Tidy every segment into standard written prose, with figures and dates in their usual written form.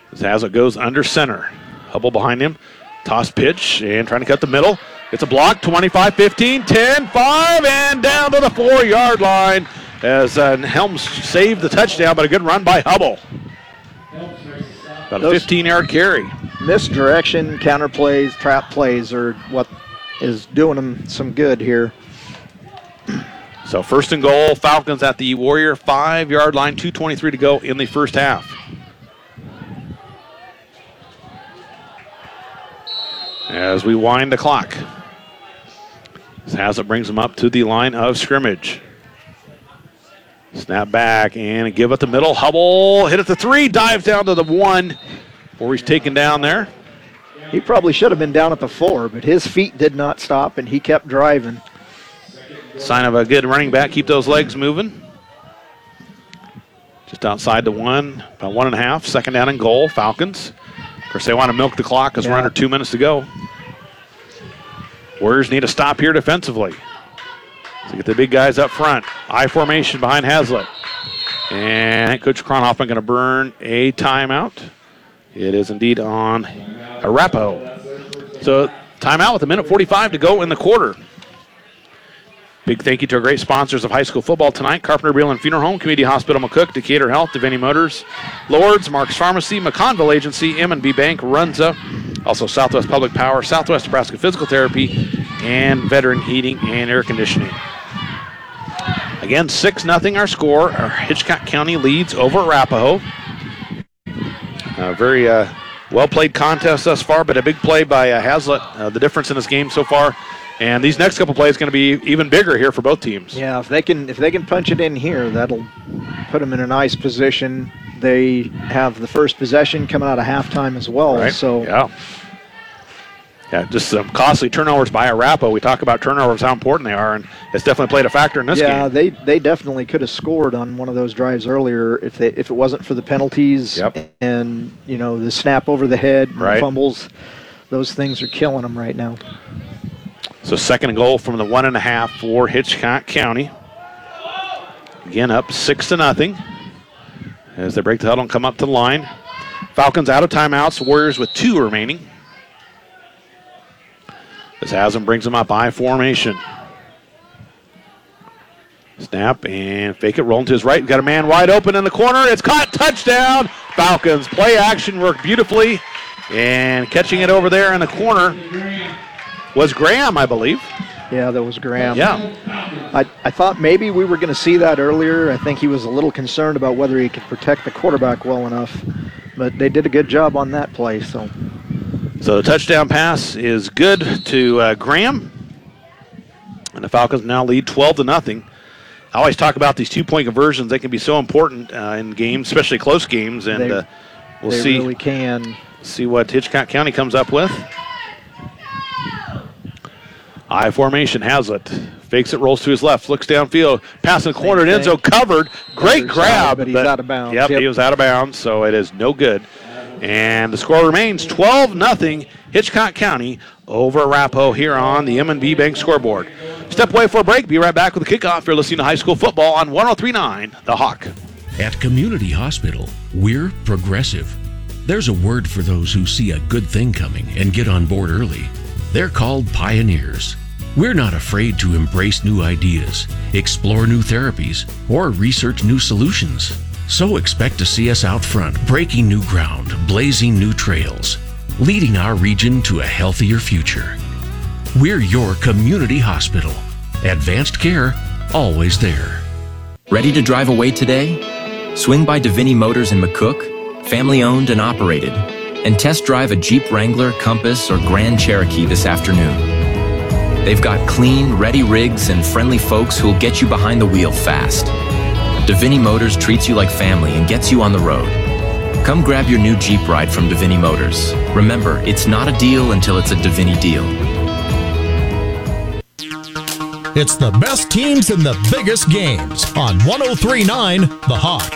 As Hazlitt goes under center. Hubble behind him. Toss pitch and trying to cut the middle. It's a block, 25-15, 10-5, and down to the 4-yard line as Helms saved the touchdown, but a good run by Hubble. About a 15-yard carry. Misdirection, counter plays, trap plays are what is doing them some good here. So first and goal, Falcons at the Warrior 5-yard line, 2:23 to go in the first half. As we wind the clock. Hazlitt brings them up to the line of scrimmage. Snap back and give it the middle. Hubble hit at the 3, dives down to the 1 before he's taken down there. He probably should have been down at the 4, but his feet did not stop and he kept driving. Sign of a good running back. Keep those legs moving. Just outside the 1, about 1.5. Second down and goal, Falcons. Of course, they want to milk the clock because we're under 2 minutes to go. Warriors need a stop here defensively. So get the big guys up front. I formation behind Hazlitt. And Coach Kronhoffman going to burn a timeout. It is indeed on Arapahoe. So timeout with 1:45 to go in the quarter. Big thank you to our great sponsors of high school football tonight. Carpenter Beal and Funeral Home, Community Hospital McCook, Decatur Health, Devaney Motors, Lords, Mark's Pharmacy, McConville Agency, M&B Bank, Runza, also Southwest Public Power, Southwest Nebraska Physical Therapy, and Veteran Heating and Air Conditioning. Again, 6-0 our score. Our Hitchcock County leads over Arapahoe. A very well-played contest thus far, but a big play by Hazlitt. The difference in this game so far. And these next couple plays going to be even bigger here for both teams. Yeah, if they can punch it in here, that'll put them in a nice position. They have the first possession coming out of halftime as well. Right. So yeah, just some costly turnovers by Arapahoe. We talk about turnovers, how important they are, and it's definitely played a factor in this game. Yeah, they definitely could have scored on one of those drives earlier if it wasn't for the penalties and the snap over the head, and fumbles. Those things are killing them right now. So second and goal from the 1.5 for Hitchcock County. Again, up 6-0 as they break the huddle and come up to the line. Falcons out of timeouts. Warriors with 2 remaining. As Haslam brings them up, I formation. Snap and fake it, rolling to his right. Got a man wide open in the corner. It's caught, touchdown. Falcons play action worked beautifully. And catching it over there in the corner was Graham, I believe. Yeah, that was Graham. Yeah. I thought maybe we were going to see that earlier. I think he was a little concerned about whether he could protect the quarterback well enough. But they did a good job on that play. So the touchdown pass is good to Graham. And the Falcons now lead 12-0. I always talk about these 2-point conversions. They can be so important in games, especially close games. And we'll see. They really can. See what Hitchcock County comes up with. I formation, Hazlitt. Fakes it, rolls to his left, looks downfield. Pass in the corner, Enzo covered. Great grab. But he's out of bounds. Yep, he was out of bounds, so it is no good. And the score remains 12-0 Hitchcock County over Arapahoe here on the M&B Bank scoreboard. Step away for a break. Be right back with the kickoff. You're listening to high school football on 103.9 The Hawk. At Community Hospital, we're progressive. There's a word for those who see a good thing coming and get on board early. They're called pioneers. We're not afraid to embrace new ideas, explore new therapies, or research new solutions. So expect to see us out front, breaking new ground, blazing new trails, leading our region to a healthier future. We're your community hospital. Advanced care, always there. Ready to drive away today? Swing by Devaney Motors in McCook, family owned and operated, and test drive a Jeep Wrangler, Compass, or Grand Cherokee this afternoon. They've got clean, ready rigs and friendly folks who'll get you behind the wheel fast. Devaney Motors treats you like family and gets you on the road. Come grab your new Jeep ride from Devaney Motors. Remember, it's not a deal until it's a Devaney deal. It's the best teams in the biggest games on 103.9 The Hawk.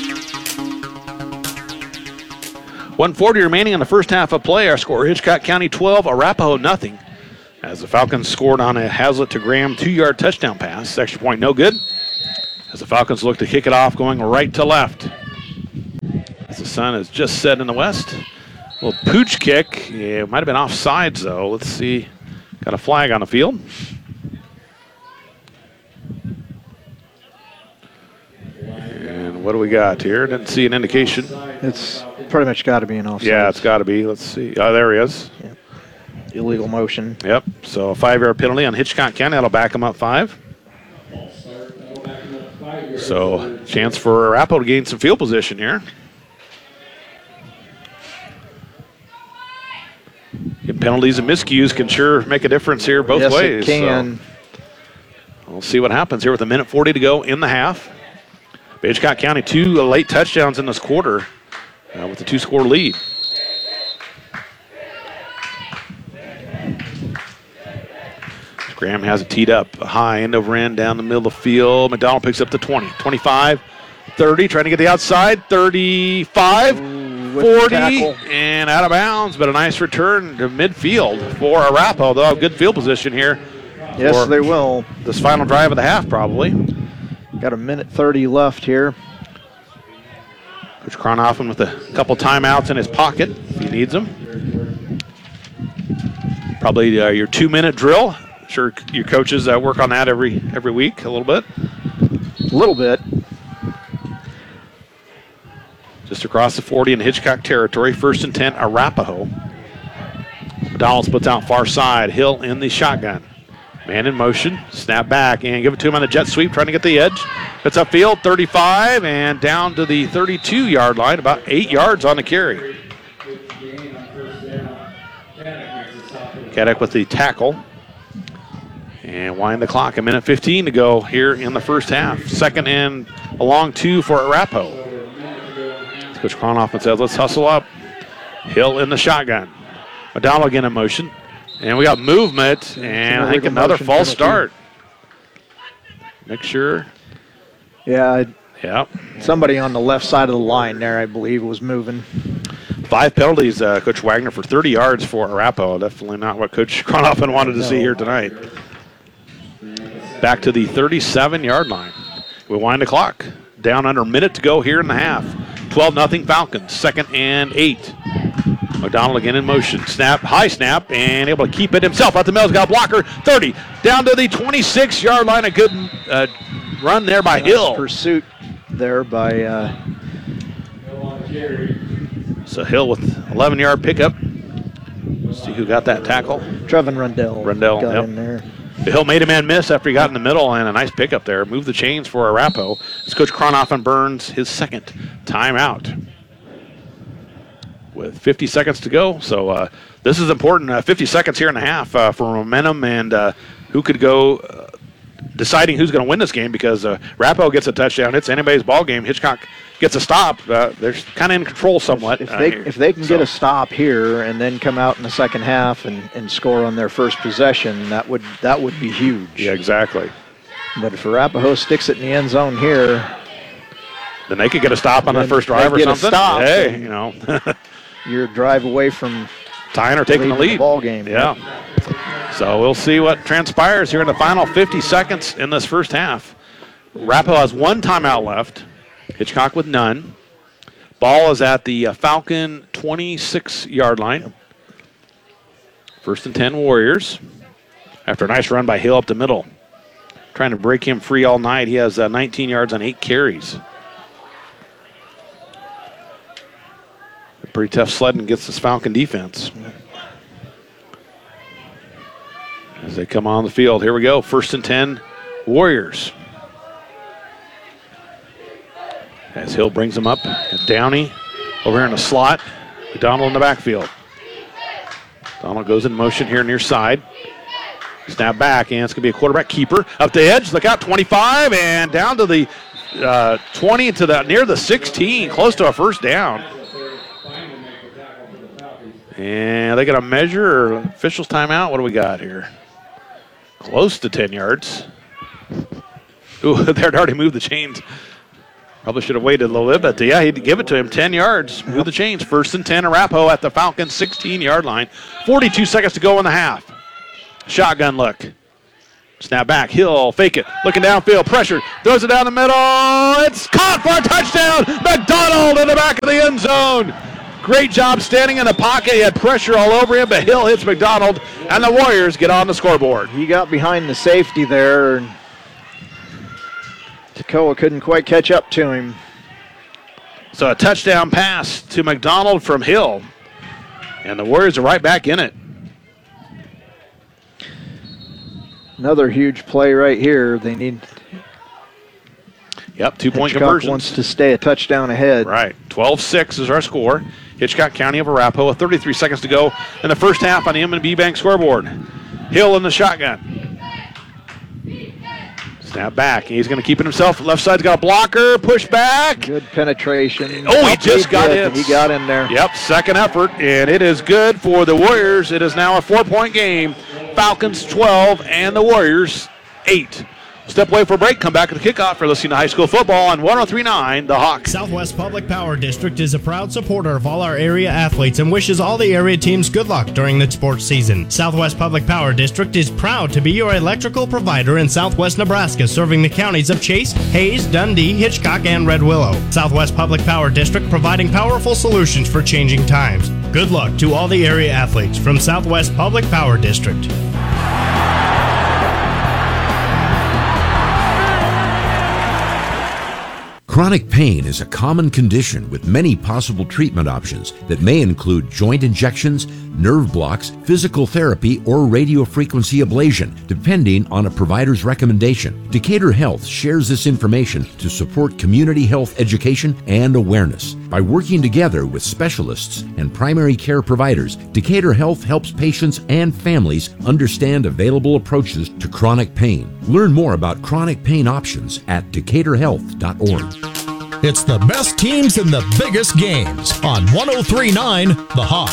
1:40 remaining in the first half of play. Our score, Hitchcock County 12, Arapahoe nothing. As the Falcons scored on a Hazlitt to Graham 2-yard touchdown pass. Extra point no good. As the Falcons look to kick it off going right to left. It's a sun has just set in the west. A little pooch kick. Yeah, it might have been offsides, though. Let's see. Got a flag on the field. And what do we got here? Didn't see an indication. It's pretty much got to be an offside. Yeah, it's got to be. Let's see. Oh, there he is. Yeah. Illegal motion. Yep. So a 5-yard penalty on Hitchcock County. That'll back them up 5. So chance for Arapahoe to gain some field position here. Penalties and miscues can sure make a difference here both ways. Yes, it can. So we'll see what happens here with 1:40 to go in the half. Hitchcock County 2 late touchdowns in this quarter with a 2-score lead. Graham has it teed up high, end over end, down the middle of the field. McDonald picks up the 20, 25, 30, trying to get the outside, 35, 40, and out of bounds, but a nice return to midfield for Arapahoe. They'll have good field position here. Yes, they will. This final drive of the half, probably. Got 1:30 left here. Coach Kronhoffen with a couple timeouts in his pocket if he needs them. Probably your 2-minute drill. Sure, your coaches work on that every week a little bit. A little bit. Just across the 40 in Hitchcock territory. 1st and 10, Arapahoe. McDonald splits out far side. Hill in the shotgun. Man in motion. Snap back and give it to him on the jet sweep, trying to get the edge. It's upfield, 35, and down to the 32-yard line, about 8 yards on the carry. Caddick with the tackle. And wind the clock. 1:15 to go here in the first half. 2nd and a long 2 for Arapahoe. Coach Kronhoffen says, let's hustle up. Hill in the shotgun. McDonald again in motion. And we got movement, and I think another false start. Make sure. Yeah. Yeah. Somebody on the left side of the line there, I believe, was moving. 5 penalties, Coach Wagner, for 30 yards for Arapahoe. Definitely not what Coach Kronhoffen wanted to see here tonight. Back to the 37-yard line. We wind the clock. Down under a minute to go here in the half. 12-0 Falcons. 2nd and 8. McDonald again in motion. Snap, high snap, and able to keep it himself. Out the middle, got a blocker. 30, down to the 26-yard line. A good run there by Hill. Pursuit there by... So Hill with 11-yard pickup. Let's see who got that tackle. Trevin Rundell. Rundell, got yep. in there. Hill made a man miss after he got in the middle, and a nice pickup there. Move the chains for Arapahoe as Coach Kronhoffen burns his 2nd timeout. With 50 seconds to go, so this is important. 50 seconds here in the half for momentum and who could go deciding who's going to win this game, because Arapahoe gets a touchdown. It's anybody's ball game. Hitchcock gets a stop. They're kind of in control somewhat. If they can get a stop here and then come out in the second half and score on their first possession, that would be huge. Yeah, exactly. But if Arapahoe sticks it in the end zone here, then they could get a stop on the first drive or something. Hey, you know. You're a drive away from tying or taking the lead. Ball game. Yeah. So we'll see what transpires here in the final 50 seconds in this first half. Arapahoe has 1 timeout left. Hitchcock with none. Ball is at the Falcon 26-yard line. 1st and 10 Warriors. After a nice run by Hill up the middle. Trying to break him free all night. He has 19 yards on 8 carries. Pretty tough sledding against this Falcon defense. As they come on the field, here we go. 1st and 10 Warriors. As Hill brings them up. Downey over here in the slot. McDonald in the backfield. Donald goes in motion here near side. Snap back, and it's going to be a quarterback keeper. Up the edge, look out, 25, and down to the 20 to the near the 16, close to a first down. And they got a measure or officials timeout. What do we got here? Close to 10 yards. Ooh, they'd already moved the chains. Probably should have waited a little bit, but yeah, he'd give it to him. 10 yards. Move the chains. 1st and 10 Arapahoe at the Falcon 16-yard line. 42 seconds to go in the half. Shotgun look. Snap back. Hill, fake it. Looking downfield. Pressure. Throws it down the middle. It's caught for a touchdown. McDonald in the back of the end zone. Great job standing in the pocket. He had pressure all over him, but Hill hits McDonald, and the Warriors get on the scoreboard. He got behind the safety there, and Toccoa couldn't quite catch up to him. So a touchdown pass to McDonald from Hill, and the Warriors are right back in it. Another huge play right here. They need. Yep, 2-point Hitchcock conversions. wants to stay a touchdown ahead. Right, 12-6 is our score. Hitchcock County of Arapahoe with 33 seconds to go in the first half on the M&B Bank scoreboard. Hill in the shotgun. Snap back. He's going to keep it himself. Left side's got a blocker. Push back. Good penetration. Oh, he just got in. He got in there. Yep, second effort, and it is good for the Warriors. It is now a 4-point game. Falcons 12 and the Warriors 8. Step away for a break. Come back at the kickoff for listening to high school football on 103.9 The Hawk. Southwest Public Power District is a proud supporter of all our area athletes and wishes all the area teams good luck during the sports season. Southwest Public Power District is proud to be your electrical provider in Southwest Nebraska, serving the counties of Chase, Hayes, Dundee, Hitchcock, and Red Willow. Southwest Public Power District providing powerful solutions for changing times. Good luck to all the area athletes from Southwest Public Power District. Chronic pain is a common condition with many possible treatment options that may include joint injections, nerve blocks, physical therapy, or radiofrequency ablation, depending on a provider's recommendation. Decatur Health shares this information to support community health education and awareness. By working together with specialists and primary care providers, Decatur Health helps patients and families understand available approaches to chronic pain. Learn more about chronic pain options at decaturhealth.org. It's the best teams in the biggest games on 103.9 The Hawk.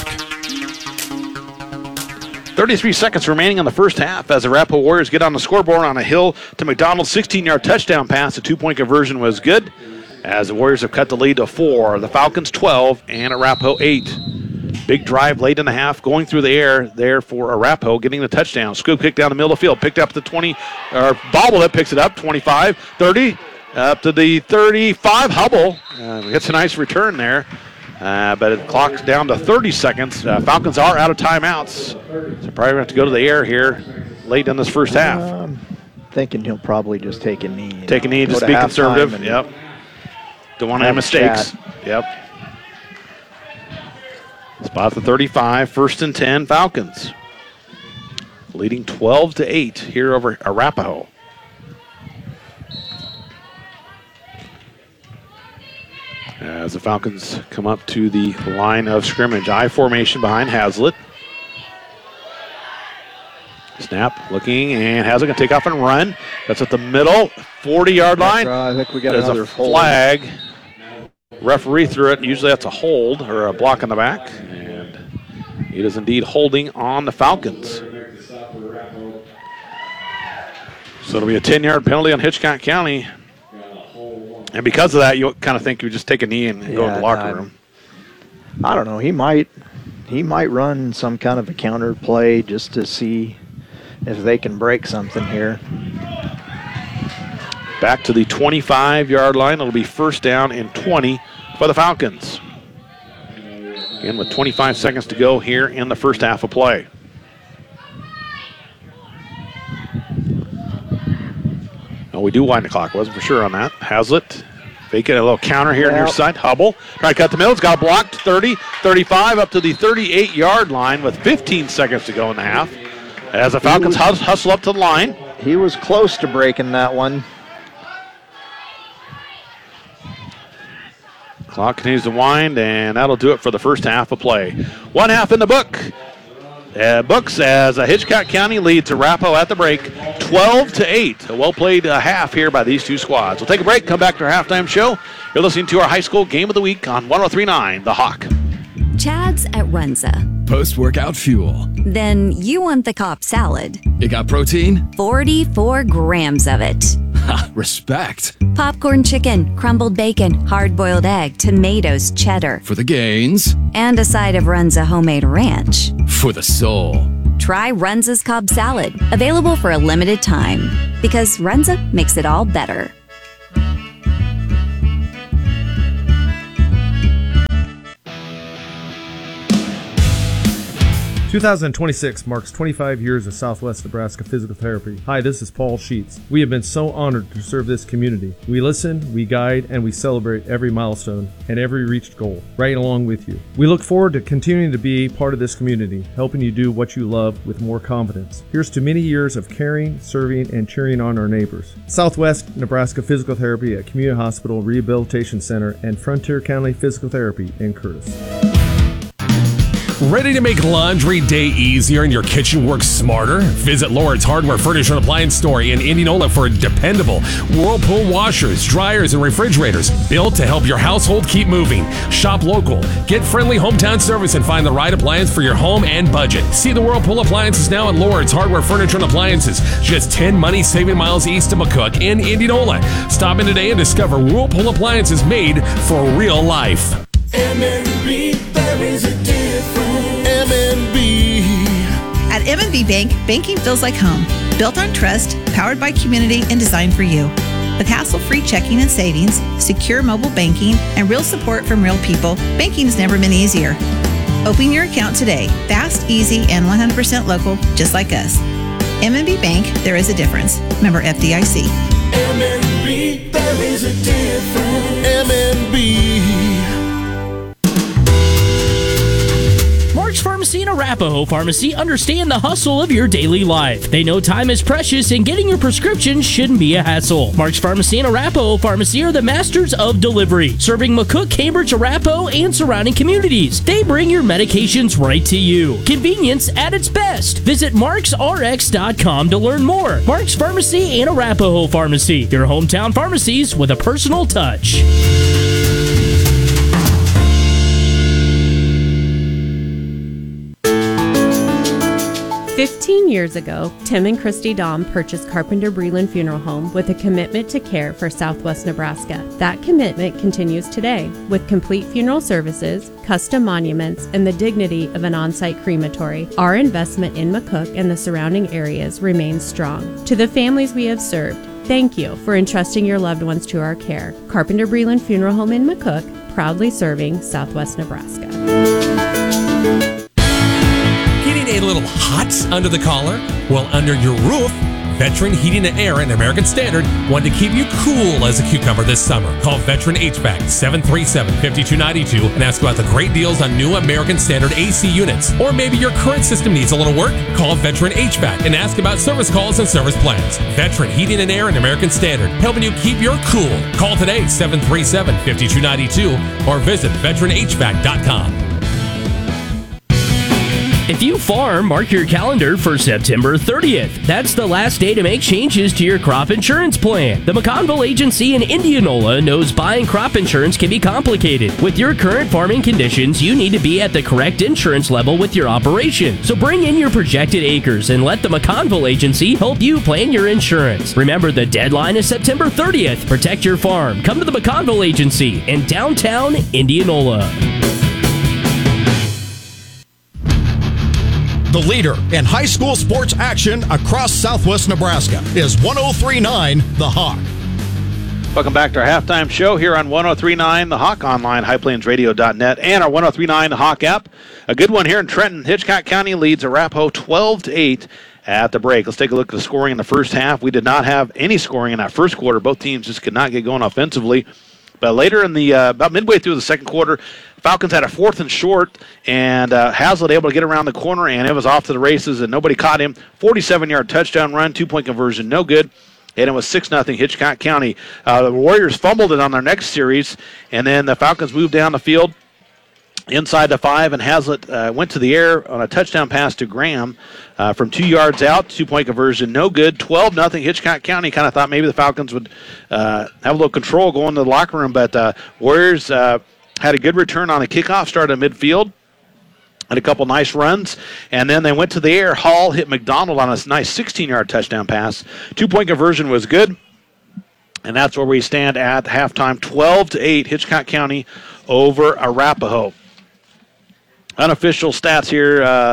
33 seconds remaining on the first half as the Arapahoe Warriors get on the scoreboard on a Hill to McDonald 16-yard touchdown pass. The 2-point conversion was good as the Warriors have cut the lead to 4. The Falcons 12 and Arapahoe 8. Big drive late in the half going through the air there for Arapahoe getting the touchdown. Scoop kick down the middle of the field. Picked up the 20, or bobbled it, picks it up, 25, 30. Up to the 35, Hubble gets a nice return there, but it clocks down to 30 seconds. Falcons are out of timeouts, so probably going to have to go to the air here late in this first half. Thinking he'll probably just take a knee. Take a knee, just be conservative. Yep. Don't want any mistakes. Yep. Spot the 35, 1st and 10, Falcons. Leading 12-8 here over Arapahoe. As the Falcons come up to the line of scrimmage. I formation behind Hazlitt. Snap, looking, and Hazlitt going to take off and run. That's at the middle, 40-yard line. I think we got There's another a flag. Referee threw it. Usually that's a hold or a block in the back. And it is indeed holding on the Falcons. So it'll be a 10-yard penalty on Hitchcock County. And because of that, you kind of think you just take a knee and go in the locker room. I don't know. He might run some kind of a counter play just to see if they can break something here. Back to the 25-yard line. It'll be 1st down and 20 for the Falcons. Again, with 25 seconds to go here in the first half of play. Oh, we do wind the clock. Wasn't for sure on that. Hazlitt faking a little counter here near side. Hubble trying to cut the middle. It's got blocked 30, 35 up to the 38-yard line with 15 seconds to go in the half. As the Falcons hustle up to the line. He was close to breaking that one. Clock continues to wind, and that'll do it for the first half of play. One half in the book. Books as Hitchcock County leads Arapahoe at the break, 12-8. A well-played half here by these two squads. We'll take a break, come back to our halftime show. You're listening to our high school game of the week on 103.9 The Hawk. Chad's at Runza. Post-workout fuel. Then you want the Cobb salad. It got protein? 44 grams of it. Ha, respect. Popcorn chicken, crumbled bacon, hard-boiled egg, tomatoes, cheddar. For the gains. And a side of Runza homemade ranch. For the soul. try Runza's Cobb Salad, available for a limited time. Because Runza makes it all better. 2026 marks 25 years of Southwest Nebraska Physical Therapy. Hi, this is Paul Sheets. We have been so honored to serve this community. We listen, we guide, and we celebrate every milestone and every reached goal, right along with you. We look forward to continuing to be part of this community, helping you do what you love with more confidence. Here's to many years of caring, serving, and cheering on our neighbors. Southwest Nebraska Physical Therapy at Community Hospital Rehabilitation Center and Frontier County Physical Therapy in Curtis. Ready to make laundry day easier and your kitchen work smarter? Visit Lord's Hardware Furniture and Appliance Store in Indianola for dependable Whirlpool washers, dryers, and refrigerators built to help your household keep moving. Shop local, get friendly hometown service, and find the right appliance for your home and budget. See the Whirlpool appliances now at Lord's Hardware Furniture and Appliances, just 10 money-saving miles east of McCook in Indianola. Stop in today and discover Whirlpool appliances made for real life. MNB, there is a difference. MNB. At M&B Bank, banking feels like home. Built on trust, powered by community, and designed for you. With hassle-free checking and savings, secure mobile banking, and real support from real people, banking's never been easier. Open your account today. Fast, easy, and 100% local, just like us. M&B Bank, there is a difference. Member FDIC. MNB, there is a difference. MNB. Mark's Pharmacy and Arapahoe Pharmacy understand the hustle of your daily life. They know time is precious and getting your prescriptions shouldn't be a hassle. Mark's Pharmacy and Arapahoe Pharmacy are the masters of delivery, serving McCook, Cambridge, Arapahoe, and surrounding communities. They bring your medications right to you. Convenience at its best. Visit marksrx.com to learn more. Mark's Pharmacy and Arapahoe Pharmacy, your hometown pharmacies with a personal touch. 15 years ago, Tim and Christy Dahm purchased Carpenter Breland Funeral Home with a commitment to care for Southwest Nebraska. That commitment continues today with complete funeral services, custom monuments, and the dignity of an on-site crematory. Our investment in McCook and the surrounding areas remains strong. To the families we have served, thank you for entrusting your loved ones to our care. Carpenter Breland Funeral Home in McCook, proudly serving Southwest Nebraska. Getting a little hot under the collar? Well, under your roof, Veteran Heating and Air and American Standard want to keep you cool as a cucumber this summer. Call Veteran HVAC 737-5292 and ask about the great deals on new American Standard AC units. Or maybe your current system needs a little work? Call Veteran HVAC and ask about service calls and service plans. Veteran Heating and Air and American Standard, helping you keep your cool. Call today 737-5292 or visit veteranhvac.com. If you farm, mark your calendar for September 30th. That's the last day to make changes to your crop insurance plan. The McConville Agency in Indianola knows buying crop insurance can be complicated. With your current farming conditions, you need to be at the correct insurance level with your operation. So bring in your projected acres and let the McConville Agency help you plan your insurance. Remember, the deadline is September 30th. Protect your farm. Come to the McConville Agency in downtown Indianola. The leader in high school sports action across Southwest Nebraska is 103.9 The Hawk. Welcome back to our halftime show here on 103.9 The Hawk, online, highplains.radio.net, and our 103.9 The Hawk app. A good one here in Trenton. Hitchcock County leads Arapahoe 12-8 at the break. Let's take a look at the scoring in the first half. We did not have any scoring in that first quarter. Both teams just could not get going offensively. But later in the, about midway through the second quarter, Falcons had a 4th and short, and Hazlitt able to get around the corner, and it was off to the races, and nobody caught him. 47-yard touchdown run, 2-point conversion, no good. And it was 6-0 Hitchcock County. The Warriors fumbled it on their next series, and then the Falcons moved down the field inside the 5, and Hazlitt went to the air on a touchdown pass to Graham from 2 yards out. 2-point conversion, no good. 12-0 Hitchcock County. Kind of thought maybe the Falcons would have a little control going to the locker room, but Warriors had a good return on a kickoff, started at midfield. Had a couple nice runs, and then they went to the air. Hall hit McDonald on a nice 16-yard touchdown pass. 2-point conversion was good, and that's where we stand at halftime, 12-8, Hitchcock County over Arapahoe. Unofficial stats here,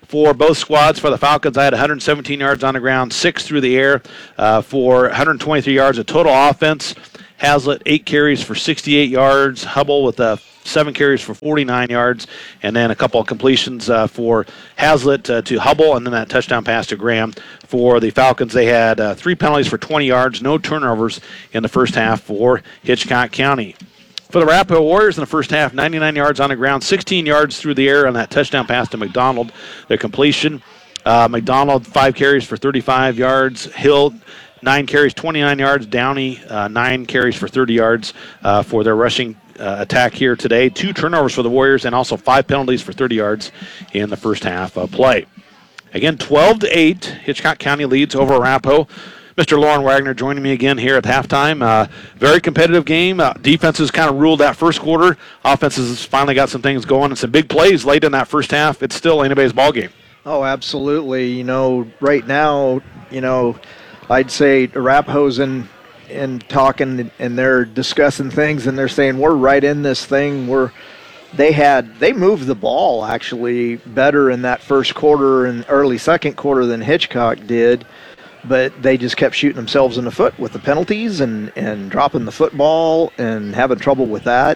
for both squads. For the Falcons, I had 117 yards on the ground, 6 through the air for 123 yards of total offense. Hazlitt, 8 carries for 68 yards. Hubble with 7 carries for 49 yards, and then a couple of completions for Hazlitt to Hubble, and then that touchdown pass to Graham. For the Falcons, they had 3 penalties for 20 yards, no turnovers in the first half for Hitchcock County. For the Arapahoe Warriors in the first half, 99 yards on the ground, 16 yards through the air on that touchdown pass to McDonald, their completion. McDonald, 5 carries for 35 yards. Hill, 9 carries, 29 yards. Downey, 9 carries for 30 yards for their rushing attack here today. 2 turnovers for the Warriors and also 5 penalties for 30 yards in the first half of play. Again, 12-8, Hitchcock County leads over Arapahoe. Mr. Lauren Wagner joining me again here at halftime. Very competitive game. Defenses kind of ruled that first quarter. Offenses finally got some things going and some big plays late in that first half. It's still anybody's ball game. Oh, absolutely. Right now, I'd say Arapahoe's in talking, and they're discussing things, and they're saying we're right in this thing. They moved the ball actually better in that first quarter and early second quarter than Hitchcock did, but they just kept shooting themselves in the foot with the penalties and dropping the football and having trouble with that.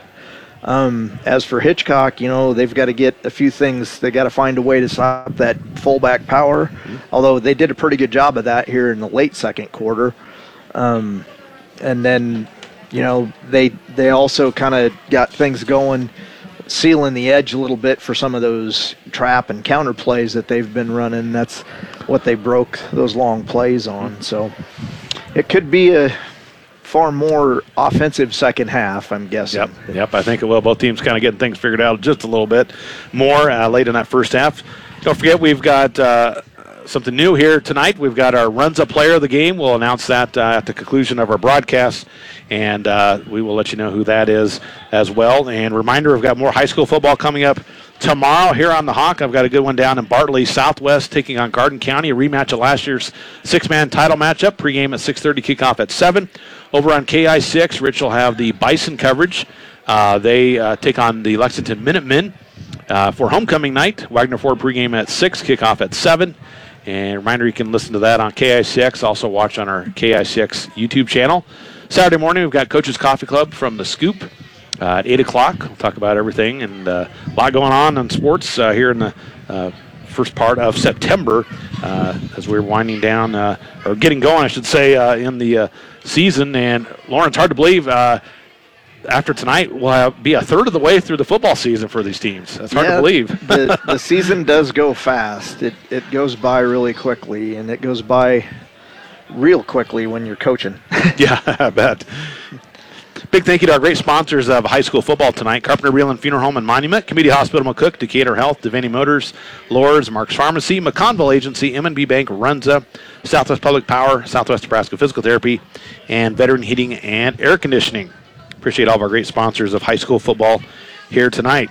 As for Hitchcock, they've got to get a few things. They got to find a way to stop that fullback power, although they did a pretty good job of that here in the late second quarter. And then, they also kind of got things going, sealing the edge a little bit for some of those trap and counter plays that they've been running. That's what they broke those long plays on. So it could be a far more offensive second half, I'm guessing. Yep. I think it will. Both teams kind of getting things figured out just a little bit more late in that first half. Don't forget, we've got something new here tonight. We've got our Runza Player of the Game. We'll announce that at the conclusion of our broadcast, and we will let you know who that is as well. And reminder, we've got more high school football coming up tomorrow here on the Hawk. I've got a good one down in Bartley Southwest taking on Garden County, a rematch of last year's 6-man title matchup. Pregame at 6:30, kickoff at 7. Over on KI6, Rich will have the Bison coverage. They take on the Lexington Minutemen for homecoming night. Wagner Ford pregame at 6, kickoff at 7. And reminder, you can listen to that on KI6, also watch on our KI6 YouTube channel. Saturday morning, we've got Coach's Coffee Club from the Scoop at 8 o'clock. We'll talk about everything, and a lot going on in sports here in the first part of September as we're winding down, or getting going, I should say, in the season. And, Lauren, it's hard to believe after tonight, we'll be a third of the way through the football season for these teams. That's hard to believe. the season does go fast. It goes by really quickly, and it goes by real quickly when you're coaching. Yeah, I bet. Big thank you to our great sponsors of high school football tonight: Carpenter Breland Funeral Home and Monument, Community Hospital McCook, Decatur Health, Devaney Motors, Lohr's, Mark's Pharmacy, McConville Agency, M&B Bank, Runza, Southwest Public Power, Southwest Nebraska Physical Therapy, and Veteran Heating and Air Conditioning. Appreciate all of our great sponsors of high school football here tonight.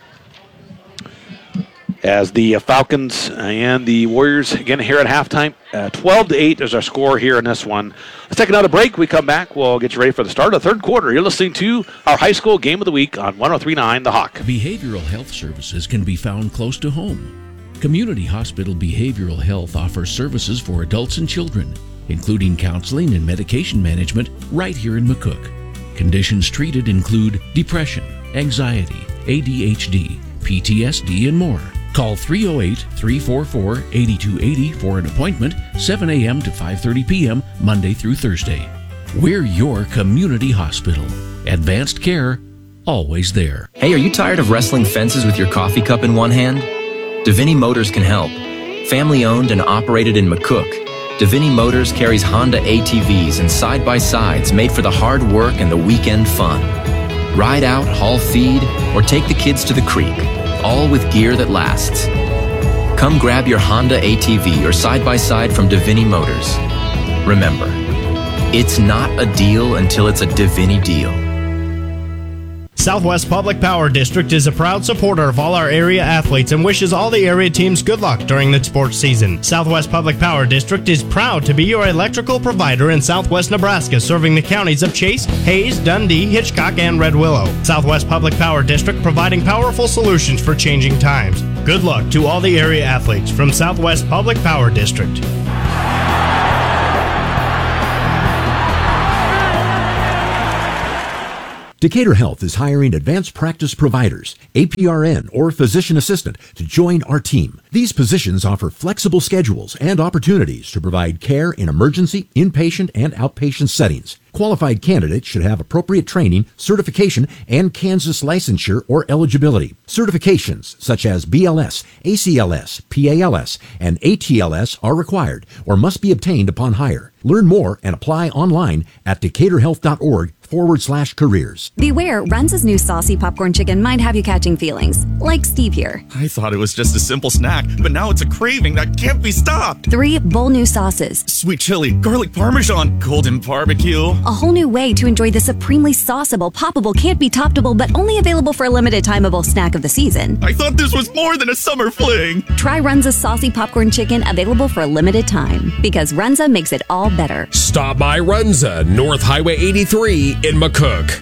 As the Falcons and the Warriors again here at halftime, 12-8 is our score here in this one. Let's take another break. We come back, we'll get you ready for the start of the third quarter. You're listening to our high school game of the week on 103.9 The Hawk. Behavioral health services can be found close to home. Community Hospital Behavioral Health offers services for adults and children, including counseling and medication management right here in McCook. Conditions treated include depression, anxiety, ADHD, PTSD, and more. Call 308-344-8280 for an appointment, 7 a.m. to 5:30 p.m., Monday through Thursday. We're your community hospital. Advanced care, always there. Hey, are you tired of wrestling fences with your coffee cup in one hand? Devaney Motors can help. Family owned and operated in McCook, Devaney Motors carries Honda ATVs and side-by-sides made for the hard work and the weekend fun. Ride out, haul feed, or take the kids to the creek, all with gear that lasts. Come grab your Honda ATV or side-by-side from Devaney Motors. Remember, it's not a deal until it's a Devaney deal. Southwest Public Power District is a proud supporter of all our area athletes and wishes all the area teams good luck during the sports season. Southwest Public Power District is proud to be your electrical provider in Southwest Nebraska, serving the counties of Chase, Hayes, Dundee, Hitchcock, and Red Willow. Southwest Public Power District providing powerful solutions for changing times. Good luck to all the area athletes from Southwest Public Power District. Decatur Health is hiring advanced practice providers, APRN, or physician assistant to join our team. These positions offer flexible schedules and opportunities to provide care in emergency, inpatient, and outpatient settings. Qualified candidates should have appropriate training, certification, and Kansas licensure or eligibility. Certifications such as BLS, ACLS, PALS, and ATLS are required or must be obtained upon hire. Learn more and apply online at decaturhealth.org/careers. Beware, Runza's new saucy popcorn chicken might have you catching feelings, like Steve here. I thought it was just a simple snack, but now it's a craving that can't be stopped. 3 bold new sauces. Sweet chili, garlic parmesan, golden barbecue. A whole new way to enjoy the supremely sauceable, poppable, can't be toppable, but only available for a limited timeable snack of the season. I thought this was more than a summer fling. Try Runza's saucy popcorn chicken, available for a limited time, because Runza makes it all better. Stop by Runza, North Highway 83 in McCook.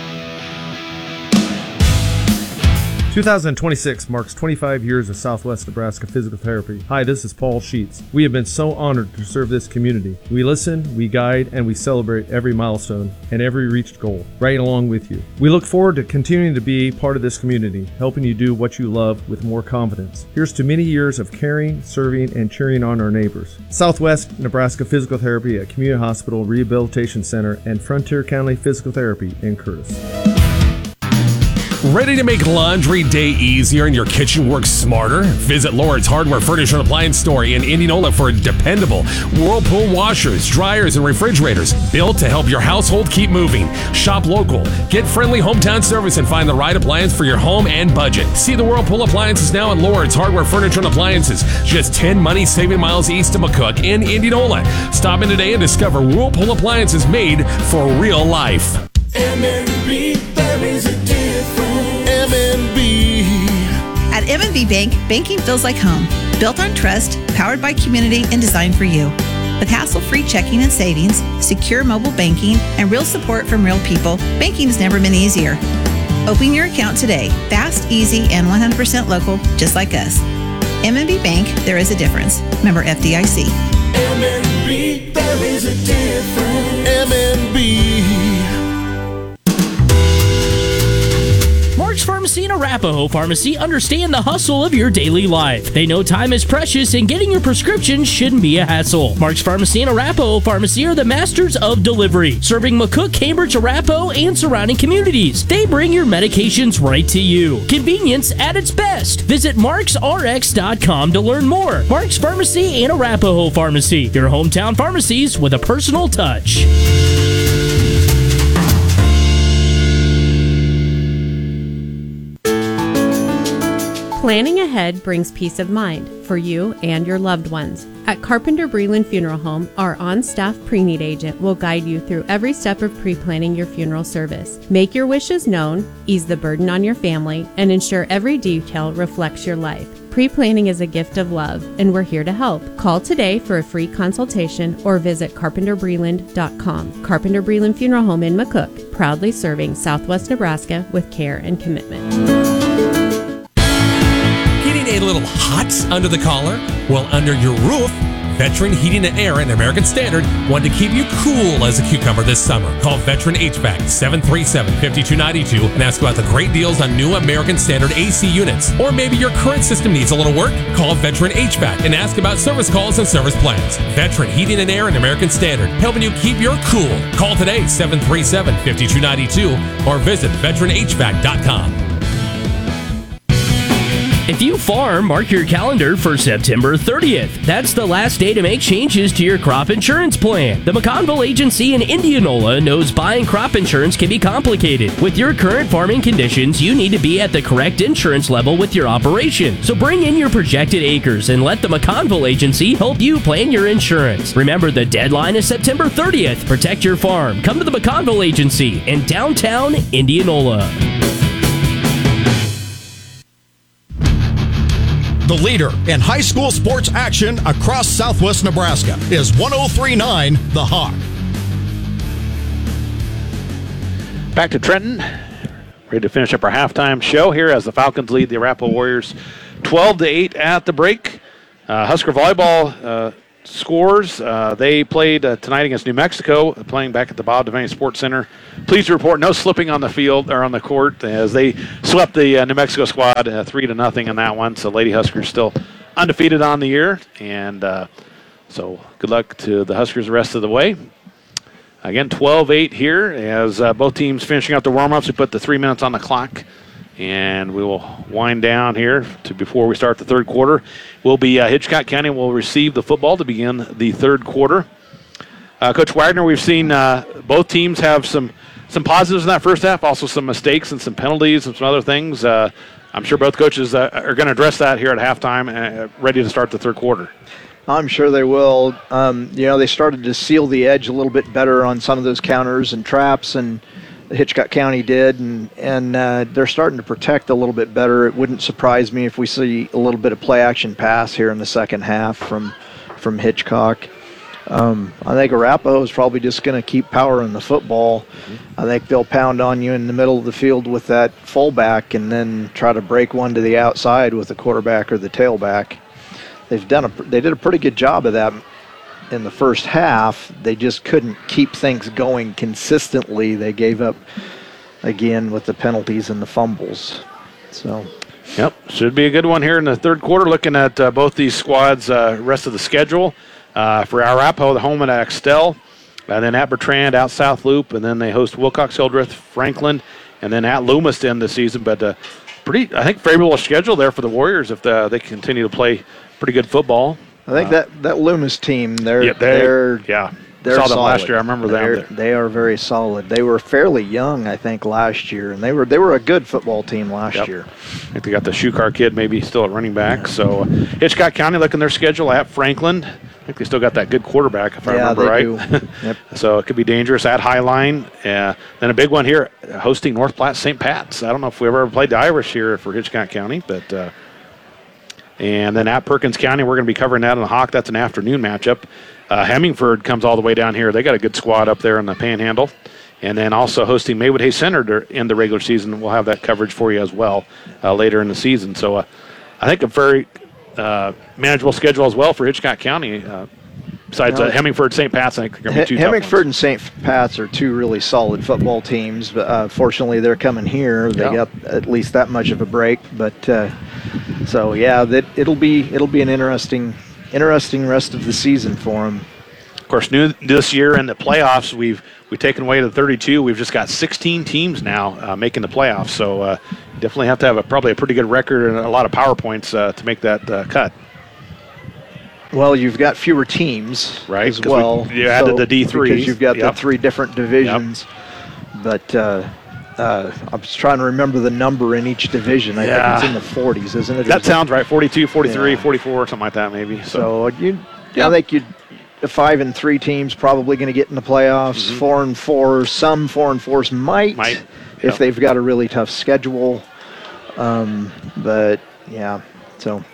2026 marks 25 years of Southwest Nebraska Physical Therapy. Hi, this is Paul Sheets. We have been so honored to serve this community. We listen, we guide, and we celebrate every milestone and every reached goal, right along with you. We look forward to continuing to be part of this community, helping you do what you love with more confidence. Here's to many years of caring, serving, and cheering on our neighbors. Southwest Nebraska Physical Therapy at Community Hospital Rehabilitation Center and Frontier County Physical Therapy in Curtis. Ready to make laundry day easier and your kitchen work smarter? Visit Lord's Hardware Furniture and Appliance Store in Indianola for dependable Whirlpool washers, dryers, and refrigerators built to help your household keep moving. Shop local, get friendly hometown service, and find the right appliance for your home and budget. See the Whirlpool appliances now at Lord's Hardware Furniture and Appliances, just 10 money-saving miles east of McCook in Indianola. Stop in today and discover Whirlpool appliances made for real life. M&B, there is a difference. M&B. At M&B Bank, banking feels like home. Built on trust, powered by community, and designed for you. With hassle-free checking and savings, secure mobile banking, and real support from real people, banking's never been easier. Open your account today. Fast, easy, and 100% local, just like us. M&B Bank, there is a difference. Member FDIC. M&B, there is a difference. M&B. Mark's Pharmacy and Arapahoe Pharmacy understand the hustle of your daily life. They know time is precious and getting your prescriptions shouldn't be a hassle. Mark's Pharmacy and Arapahoe Pharmacy are the masters of delivery, serving McCook, Cambridge, Arapahoe, and surrounding communities. They bring your medications right to you. Convenience at its best. Visit marksrx.com to learn more. Mark's Pharmacy and Arapahoe Pharmacy, your hometown pharmacies with a personal touch. Planning ahead brings peace of mind for you and your loved ones. At Carpenter Breland Funeral Home, our on-staff pre-need agent will guide you through every step of pre-planning your funeral service. Make your wishes known, ease the burden on your family, and ensure every detail reflects your life. Pre-planning is a gift of love, and we're here to help. Call today for a free consultation or visit carpenterbreland.com. Carpenter Breland Funeral Home in McCook, proudly serving Southwest Nebraska with care and commitment. A little hot under the collar? Well, under your roof, Veteran Heating and Air and American Standard want to keep you cool as a cucumber this summer. Call Veteran HVAC 737-5292 and ask about the great deals on new American Standard AC units. Or maybe your current system needs a little work? Call Veteran HVAC and ask about service calls and service plans. Veteran Heating and Air and American Standard, helping you keep your cool. Call today 737-5292 or visit veteranhvac.com. If you farm, mark your calendar for September 30th. That's the last day to make changes to your crop insurance plan. The McConville Agency in Indianola knows buying crop insurance can be complicated. With your current farming conditions, you need to be at the correct insurance level with your operation. So bring in your projected acres and let the McConville Agency help you plan your insurance. Remember, the deadline is September 30th. Protect your farm. Come to the McConville Agency in downtown Indianola. The leader in high school sports action across Southwest Nebraska is 103.9 The Hawk. Back to Trenton. Ready to finish up our halftime show here as the Falcons lead the Arapahoe Warriors 12-8 at the break. Husker volleyball scores. They played tonight against New Mexico, playing back at the Bob Devaney Sports Center. Pleased to report no slipping on the field or on the court as they swept the New Mexico squad 3-0 in that one. So Lady Huskers still undefeated on the year, and so good luck to the Huskers the rest of the way. Again, 12-8 here as both teams finishing out the warm-ups. We put the 3 minutes on the clock. And we will wind down here to before we start the third quarter. Will be Hitchcock County will receive the football to begin the third quarter. Coach Wagner, we've seen both teams have some positives in that first half, also some mistakes and some penalties and some other things. I'm sure both coaches are going to address that here at halftime, ready to start the third quarter. I'm sure they will. They started to seal the edge a little bit better on some of those counters and traps, and Hitchcock County did, and they're starting to protect a little bit better. It wouldn't surprise me if we see a little bit of play-action pass here in the second half from Hitchcock. I think Arapahoe is probably just going to keep powering the football. Mm-hmm. I think they'll pound on you in the middle of the field with that fullback and then try to break one to the outside with the quarterback or the tailback. They did a pretty good job of that in the first half. They just couldn't keep things going consistently. They gave up again with the penalties and the fumbles. So, yep, should be a good one here in the third quarter. Looking at both these squads' rest of the schedule. For Arapahoe, the home at Axtell, and then at Bertrand, out South Loop, and then they host Wilcox, Hildreth, Franklin, and then at Loomis to end the season. But pretty, I think, favorable schedule there for the Warriors if they continue to play pretty good football. I think that Loomis team, they're saw them solid. last year. I remember them. They are very solid. They were fairly young, I think, last year, and they were a good football team last year. I think they got the Shukar kid maybe still at running back. Yeah. So Hitchcock County, looking their schedule at Franklin. I think they still got that good quarterback, if I remember right. Do. Yep. So it could be dangerous at Highline. Then a big one here, hosting North Platte St. Pat's. I don't know if we ever played the Irish here for Hitchcock County, but and then at Perkins County, we're going to be covering that in the Hawk. That's an afternoon matchup. Hemingford comes all the way down here. They got a good squad up there in the Panhandle. And then also hosting Maywood Hayes Center in the regular season. We'll have that coverage for you as well later in the season. So I think a very manageable schedule as well for Hitchcock County. Besides Hemingford, St. Pat's, I think they're going to be two Hemingford and St. Pat's are two really solid football teams. But fortunately, they're coming here. They got at least that much of a break. But so yeah, it'll be an interesting rest of the season for them. Of course, new this year in the playoffs, we've taken away the 32. We've just got 16 teams now making the playoffs. So definitely have to have probably a pretty good record and a lot of power points to make that cut. Well, you've got fewer teams as well. You added the D3. Because you've got the three different divisions. Yep. But I was trying to remember the number in each division. I think it's in the 40s, isn't it? That sounds right. 42, 43, 44, something like that maybe. So I think 5 and 3 teams probably going to get in the playoffs. Mm-hmm. 4 and 4, some 4 and 4s might if they've got a really tough schedule. But yeah, so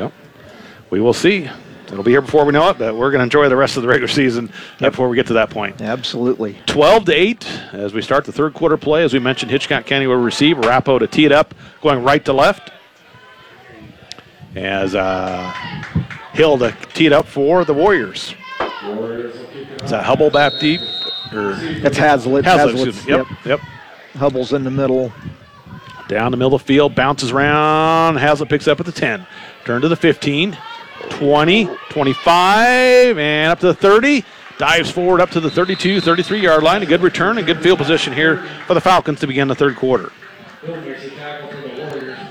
we will see. It'll be here before we know it, but we're going to enjoy the rest of the regular season before we get to that point. Absolutely. 12-8 as we start the third quarter play. As we mentioned, Hitchcock County will receive. Arapahoe to tee it up, going right to left. As Hill to tee it up for the Warriors. Is that Hubble back deep? That's Hazlitt. Yep. Hubble's in the middle. Down the middle of the field, bounces around. Hazlitt picks up at the 10. Turn to the 15. 20, 25, and up to the 30. Dives forward up to the 32, 33-yard line. A good return and good field position here for the Falcons to begin the third quarter. I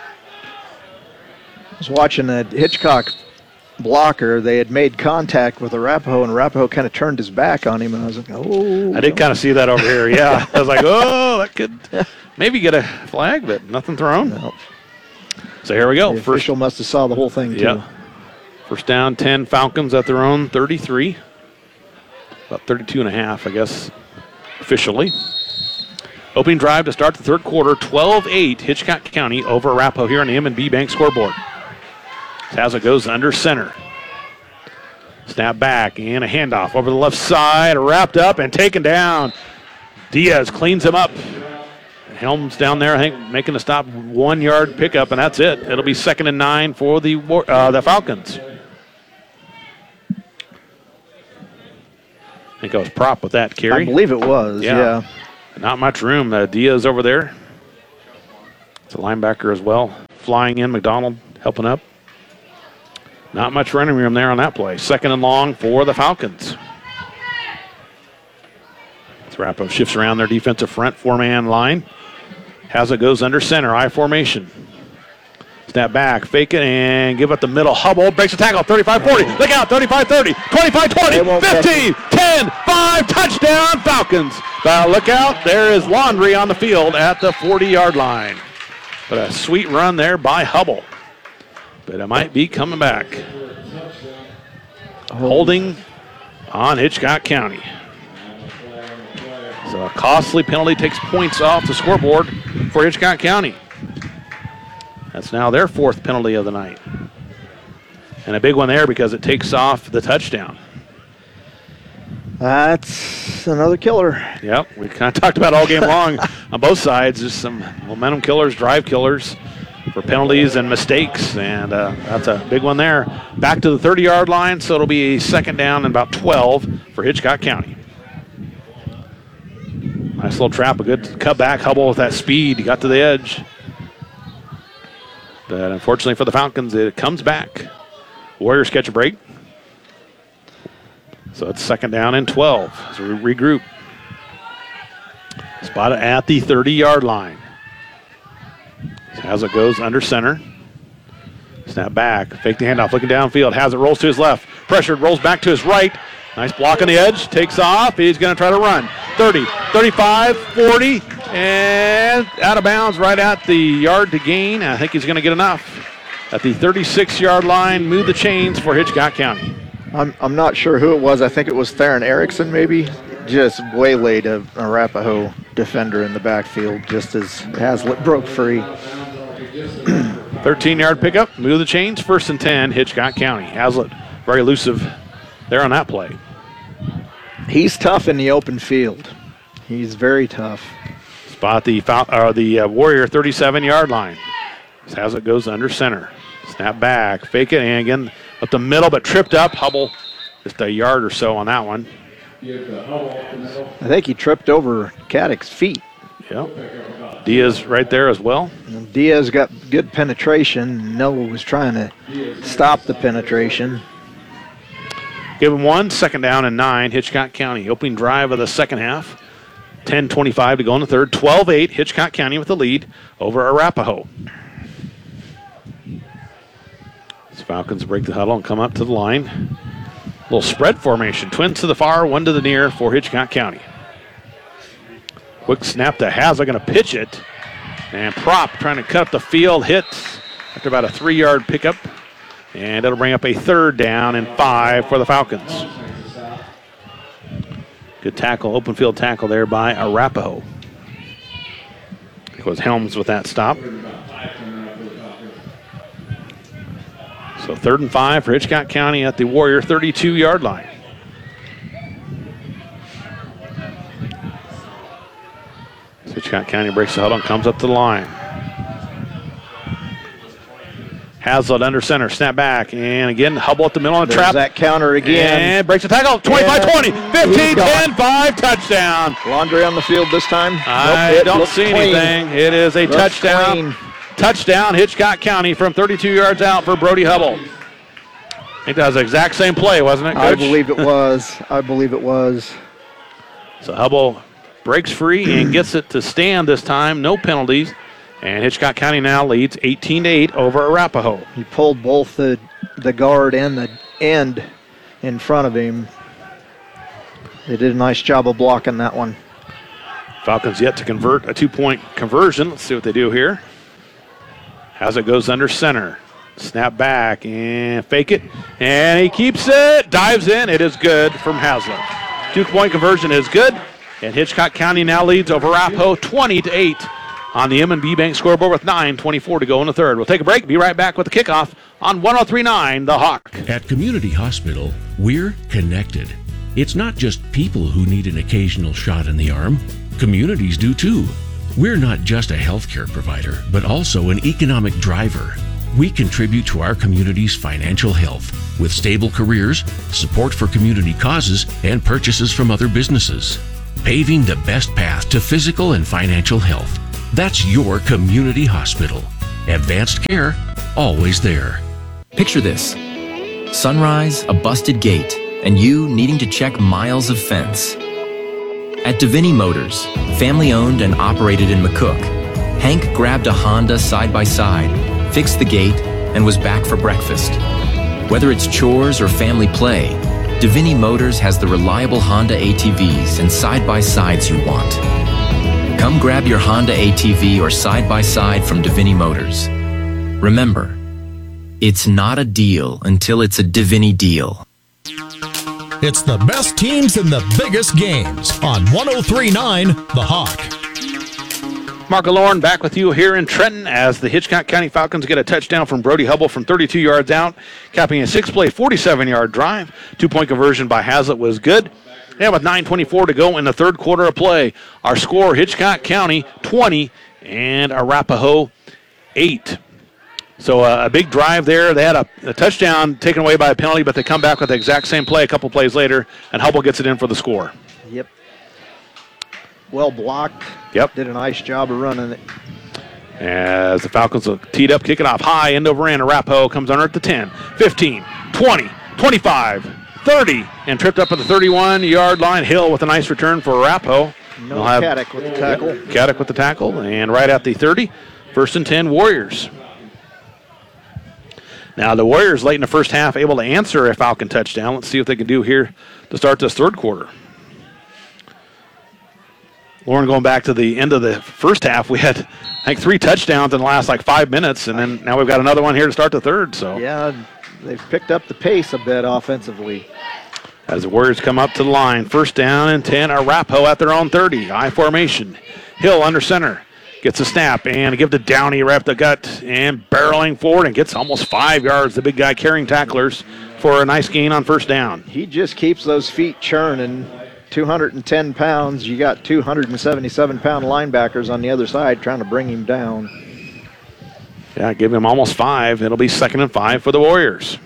was watching a Hitchcock blocker. They had made contact with Arapahoe, and Arapahoe kind of turned his back on him, and I was like, oh. I did kind of see that over here, yeah. I was like, oh, that could maybe get a flag, but nothing thrown. No. So here we go. The official must have saw the whole thing, too. Yeah. First down, 10 Falcons at their own 33. About 32 and a half, I guess, officially. Opening drive to start the third quarter, 12-8, Hitchcock County over Arapahoe here on the M&B Bank scoreboard. Hazlitt goes under center. Snap back and a handoff over the left side, wrapped up and taken down. Diaz cleans him up. Helms down there, I think, making a stop, 1 yard pickup, and that's it. It'll be 2nd and 9 for the Falcons. I think I was prop with that, Kerry. I believe it was, yeah. Not much room. Diaz over there. It's a linebacker as well. Flying in, McDonald helping up. Not much running room there on that play. 2nd and long for the Falcons. Arapahoe shifts around their defensive front, 4-man line. Hazlitt goes under center, I formation. Snap back, fake it, and give it the middle. Hubble breaks the tackle, 35-40. Look out, 35-30, 25-20, 15, 10, 5, touchdown, Falcons. But look out, there is Laundry on the field at the 40-yard line. But a sweet run there by Hubble. But it might be coming back. Holding on Hitchcock County. So a costly penalty takes points off the scoreboard for Hitchcock County. That's now their 4th penalty of the night. And a big one there because it takes off the touchdown. That's another killer. Yep, we kind of talked about all game long on both sides. Just some momentum killers, drive killers for penalties and mistakes. And that's a big one there. Back to the 30-yard line, so it'll be a 2nd down and about 12 for Hitchcock County. Nice little trap, a good cutback. Hubble with that speed. He got to the edge. But unfortunately for the Falcons, it comes back. Warriors catch a break. So it's 2nd down and 12 as we regroup. Spotted at the 30-yard line. Hazlitt goes under center. Snap back, fake the handoff, looking downfield. Hazlitt rolls to his left. Pressured, rolls back to his right. Nice block on the edge, takes off. He's going to try to run. 30, 35, 40, and out of bounds right at the yard to gain. I think he's going to get enough. At the 36-yard line, move the chains for Hitchcock County. I'm not sure who it was. I think it was Theron Erickson maybe. Just waylaid a Arapahoe defender in the backfield just as Hazlitt broke free. 13-yard pickup, move the chains, 1st and 10, Hitchcock County. Hazlitt very elusive there on that play. He's tough in the open field. He's very tough. Spot the Warrior 37-yard line. Hazlitt goes under center. Snap back, fake it, and again up the middle, but tripped up. Hubble just a yard or so on that one. I think he tripped over Caddick's feet. Yep. Diaz right there as well. And Diaz got good penetration. Noah was trying to stop the penetration. Give him 1, 2nd down and 9, Hitchcock County. Opening drive of the second half. 10:25 to go in the third. 12-8, Hitchcock County with the lead over Arapahoe. As Falcons break the huddle and come up to the line. Little spread formation. Twins to the far, 1 to the near for Hitchcock County. Quick snap to Hazlitt, going to pitch it. And Prop trying to cut up the field, hits after about a 3-yard pickup. And it'll bring up a 3rd down and 5 for the Falcons. Good tackle, open field tackle there by Arapahoe. It was Helms with that stop. So 3rd and 5 for Hitchcock County at the Warrior 32-yard line. Hitchcock County breaks the huddle and comes up to the line. Hazlitt under center, snap back, and again, Hubble at the middle of the trap. That counter again. And breaks the tackle, 25-20, 15-10-5, touchdown. Laundry on the field this time. I don't see anything. It is a touchdown. Touchdown, Hitchcock County from 32 yards out for Brody Hubble. I think that was the exact same play, wasn't it, Coach? I believe it was. I believe it was. So Hubble breaks free and gets it to stand this time. No penalties. And Hitchcock County now leads 18-8 over Arapahoe. He pulled both the guard and the end in front of him. They did a nice job of blocking that one. Falcons yet to convert a 2-point conversion. Let's see what they do here. Hazlitt goes under center. Snap back and fake it. And he keeps it. Dives in. It is good from Hazlitt. 2-point conversion is good. And Hitchcock County now leads over Arapahoe 20-8 on the M&B Bank scoreboard with 9:24 to go in the third. We'll take a break. Be right back with the kickoff on 103.9 The Hawk. At Community Hospital, we're connected. It's not just people who need an occasional shot in the arm. Communities do too. We're not just a healthcare provider, but also an economic driver. We contribute to our community's financial health with stable careers, support for community causes, and purchases from other businesses. Paving the best path to physical and financial health. That's your community hospital. Advanced care, always there. Picture this. Sunrise, a busted gate, and you needing to check miles of fence. At Davini Motors, family owned and operated in McCook, Hank grabbed a Honda side-by-side, fixed the gate, and was back for breakfast. Whether it's chores or family play, Davini Motors has the reliable Honda ATVs and side-by-sides you want. Come grab your Honda ATV or side-by-side from Davini Motors. Remember, it's not a deal until it's a Davini deal. It's the best teams in the biggest games on 103.9 The Hawk. Mark Alorn back with you here in Trenton as the Hitchcock County Falcons get a touchdown from Brody Hubble from 32 yards out, capping a 6-play, 47-yard drive. 2-point conversion by Hazlitt was good. And with 9:24 to go in the third quarter of play, our score, Hitchcock County 20 and Arapahoe 8. So a big drive there. They had a touchdown taken away by a penalty, but they come back with the exact same play a couple plays later, and Hubble gets it in for the score. Yep. Well blocked. Yep. Did a nice job of running it. As the Falcons will teed up, kick it off high, end over end. Arapahoe comes under at the 10, 15, 20, 25, 30, and tripped up at the 31-yard line. Hill with a nice return for Arapahoe. No, Caddick with the tackle. Caddick with the tackle, and right at the 30, 1st and 10 Warriors. Now the Warriors late in the first half able to answer a Falcon touchdown. Let's see what they can do here to start this third quarter. Lauren, going back to the end of the first half, we had, I think, 3 touchdowns in the last 5 minutes, and then now we've got another one here to start the third. So yeah, they've picked up the pace a bit offensively. As the Warriors come up to the line, 1st down and 10, Arapahoe at their own 30. I formation. Hill under center. Gets a snap and give to Downey right up the gut and barreling forward and gets almost 5 yards. The big guy carrying tacklers for a nice gain on 1st down. He just keeps those feet churning. 210 pounds. You got 277-pound linebackers on the other side trying to bring him down. Yeah, give him almost 5. It'll be 2nd and 5 for the Warriors.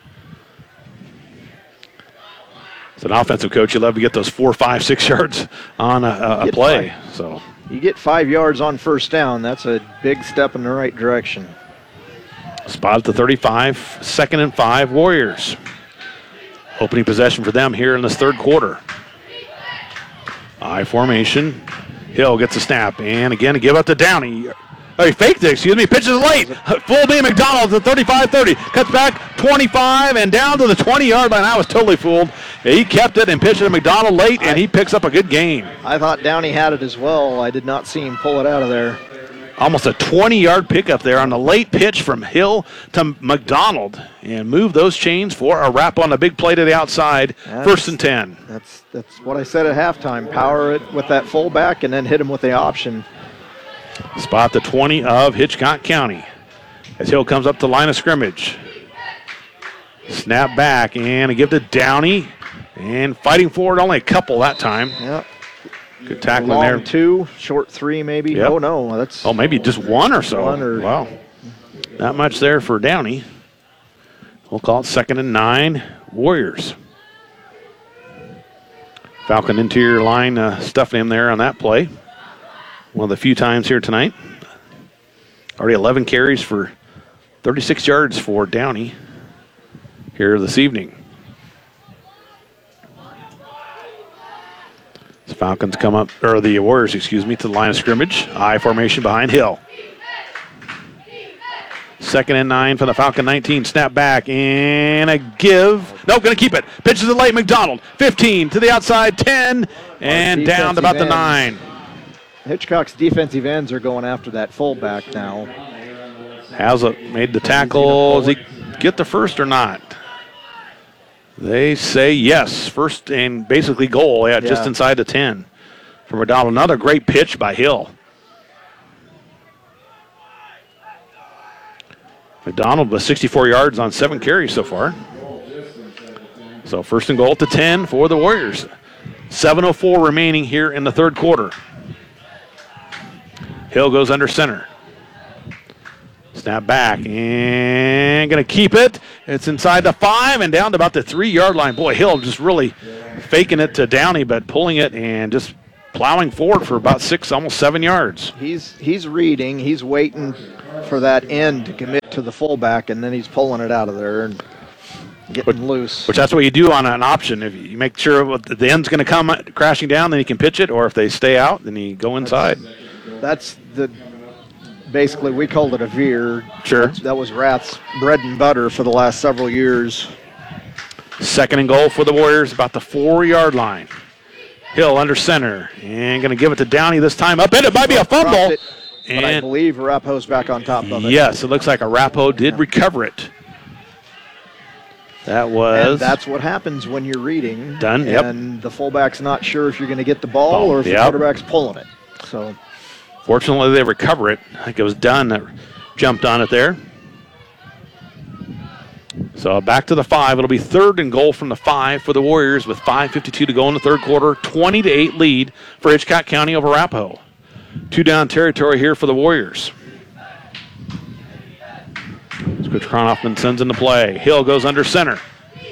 As an offensive coach, you love to get those 4, 5, 6 yards on a play. So you get 5 yards on 1st down. That's a big step in the right direction. Spot at the 35, 2nd and 5 Warriors. Opening possession for them here in this third quarter. I formation. Hill gets a snap and again to give up to Downey. Oh, he faked it, pitches it late. Full beam McDonald at the 35-30. Cuts back 25 and down to the 20-yard line. I was totally fooled. He kept it and pitched it to McDonald late, and he picks up a good gain. I thought Downey had it as well. I did not see him pull it out of there. Almost a 20-yard pickup there on the late pitch from Hill to McDonald. And move those chains for a wrap on the big play to the outside. 1st and 10. That's what I said at halftime. Power it with that fullback and then hit him with the option. Spot the 20 of Hitchcock County. As Hill comes up the line of scrimmage. Snap back and a give to Downey. And fighting forward, only a couple that time. Yep. Good tackling Long there. 2, short 3 maybe. Yep. Oh, no. That's maybe just 1 or so. Wow. Not much there for Downey. We'll call it 2nd and 9 Warriors. Falcon interior line stuffing him there on that play. One of the few times here tonight. Already 11 carries for 36 yards for Downey here this evening. The Falcons come up, or the Warriors, to the line of scrimmage. I formation behind Hill. 2nd and 9 for the Falcon 19. Snap back and a give. Nope, going to keep it. Pitches it late. McDonald. 15 to the outside. 10 and down to about the 9. Hitchcock's defensive ends are going after that fullback now. Hazlitt made the tackle. Does he get the first or not? They say yes. First and basically goal. Yeah, just inside the 10 for McDonald. Another great pitch by Hill. McDonald with 64 yards on 7 carries so far. So 1st and goal to 10 for the Warriors. 7:04 remaining here in the third quarter. Hill goes under center. Snap back and going to keep it. It's inside the 5 and down to about the 3-yard line. Boy, Hill just really faking it to Downey, but pulling it and just plowing forward for about 6, almost 7 yards. He's reading. He's waiting for that end to commit to the fullback, and then he's pulling it out of there and getting loose. Which that's what you do on an option. If you make sure the end's going to come crashing down, then you can pitch it, or if they stay out, then you go inside. That's basically, we called it a veer. Sure. That was Rath's bread and butter for the last several years. 2nd and goal for the Warriors, about the 4-yard line. Hill under center and going to give it to Downey this time. Up in it, might be a fumble. But I believe Arapahoe's back on top of it. Yes, it looks like Arapahoe did recover it. That was. And that's what happens when you're reading. Done, yep. And the fullback's not sure if you're going to get the ball or if the quarterback's pulling it. So. Fortunately, they recover it. I think it was Dunn that jumped on it there. So back to the 5. It'll be 3rd and goal from the 5 for the Warriors with 5:52 to go in the third quarter. 20-8 lead for Hitchcock County over Arapahoe. 2-down territory here for the Warriors. Coach Kronhoffman sends in the play. Hill goes under center.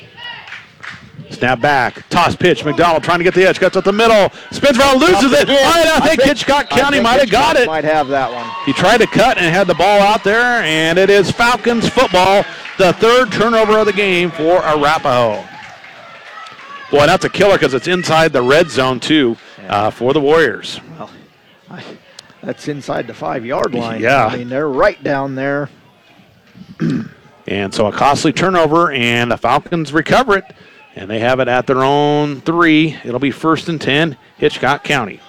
Snap back. Toss pitch. McDonald trying to get the edge. Cuts up the middle. Spins around, loses it. I think Hitchcock County might have got it. Might have that one. He tried to cut and had the ball out there, and it is Falcons football. The 3rd turnover of the game for Arapahoe. Boy, that's a killer because it's inside the red zone, too, for the Warriors. Well, that's inside the 5-yard line. Yeah. I mean, they're right down there. And so a costly turnover, and the Falcons recover it, and they have it at their own 3. It'll be 1st and 10, Hitchcock County.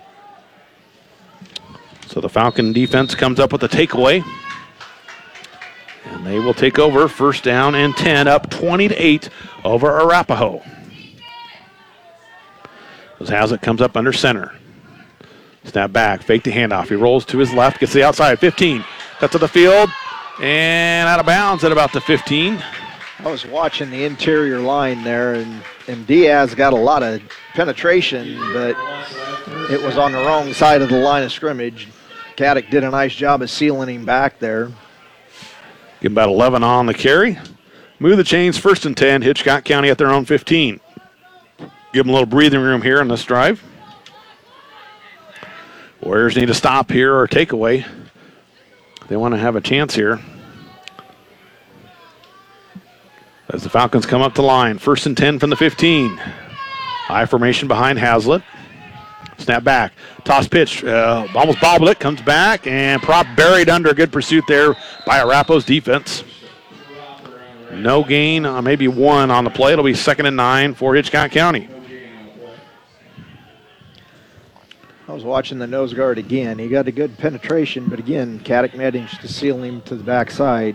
So the Falcon defense comes up with a takeaway, and they will take over 1st down and 10, up 20-8 over Arapahoe. As Hazlitt comes up under center. Snap back, fake the handoff. He rolls to his left, gets the outside, 15, cuts to the field, and out of bounds at about the 15. I was watching the interior line there, and Diaz got a lot of penetration, but it was on the wrong side of the line of scrimmage. Caddick did a nice job of sealing him back there. Give about 11 on the carry. Move the chains, 1st and 10, Hitchcock County at their own 15. Give them a little breathing room here on this drive. Warriors need a stop here or a takeaway. They want to have a chance here. As the Falcons come up the line, 1st and 10 from the 15. High formation behind Hazlitt. Snap back. Toss pitch. Almost bobbled it. Comes back and prop buried under. Good pursuit there by Arapahoe's defense. No gain. Maybe 1 on the play. It'll be 2nd and 9 for Hitchcock County. I was watching the nose guard again. He got a good penetration, but again, Caddick managed to seal him to the backside.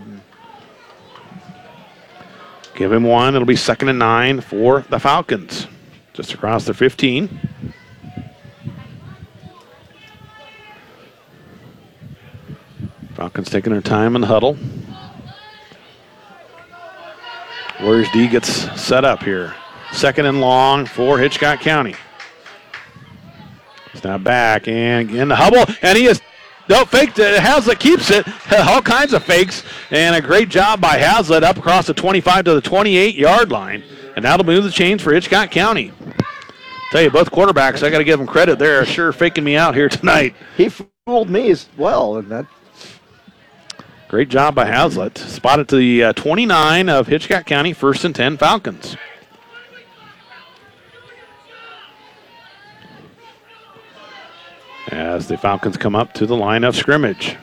Give him 1. It'll be 2nd and 9 for the Falcons. Just across their 15. Falcons taking their time in the huddle. Warriors D gets set up here. 2nd and long for Hitchcock County. Snap back and in the hubble, and he is faked it. Hazlitt keeps it. All kinds of fakes, and a great job by Hazlitt up across the 25 to the 28-yard line, and that'll move the chains for Hitchcock County. Tell you, both quarterbacks, I got to give them credit. They're sure faking me out here tonight. He fooled me as well, and that. Great job by Hazlitt. Spotted to the 29 of Hitchcock County, 1st and 10 Falcons. As the Falcons come up to the line of scrimmage.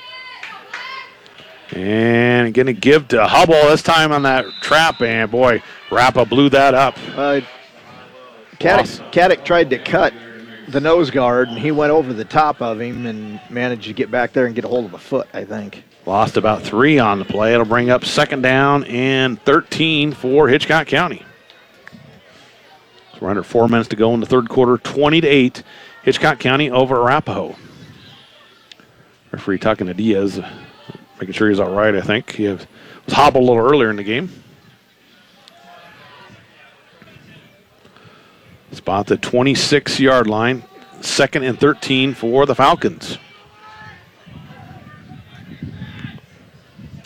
And going to give to Hubble this time on that trap, and boy, Rappa blew that up. Caddick tried to cut the nose guard, and he went over the top of him and managed to get back there and get a hold of the foot, I think. Lost about 3 on the play. It'll bring up 2nd down and 13 for Hitchcock County. So we're under 4 minutes to go in the third quarter, 20-8. Hitchcock County over Arapahoe. Referee talking to Diaz, making sure he's all right, I think. He was hobbled a little earlier in the game. Spot the 26-yard line, 2nd and 13 for the Falcons.